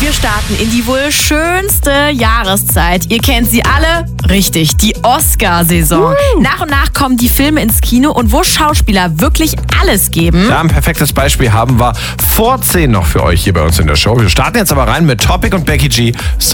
Wir starten in die wohl schönste Jahreszeit. Ihr kennt sie alle? Richtig, die Oscar-Saison. Nach und nach kommen die Filme ins Kino und wo Schauspieler wirklich alles geben. Ja, ein perfektes Beispiel haben wir vor 10 noch für euch hier bei uns in der Show. Wir starten jetzt aber rein mit Topic und Becky G. Sorry.